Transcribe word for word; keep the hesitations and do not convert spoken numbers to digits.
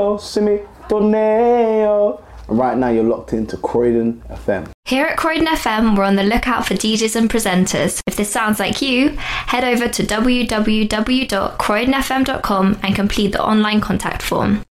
Simi Torneo. Right now you're locked into Croydon F M. Here at Croydon F M, we're on the lookout for D Js and presenters. If this sounds like you, head over to w w w dot croydon f m dot com and complete the online contact form.